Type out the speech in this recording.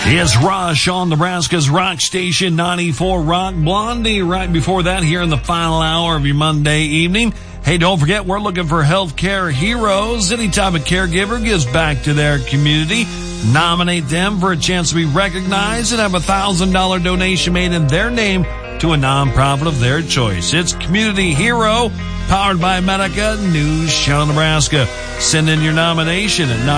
It's Rush on Nebraska's Rock Station 94 Rock. Blondie right before that here in the final hour of your Monday evening. Hey, don't forget, we're looking for healthcare heroes. Any type of caregiver gives back to their community. Nominate them for a chance to be recognized and have a $1,000 donation made in their name to a nonprofit of their choice. It's Community Hero, powered by Medica News Channel Nebraska. Send in your nomination at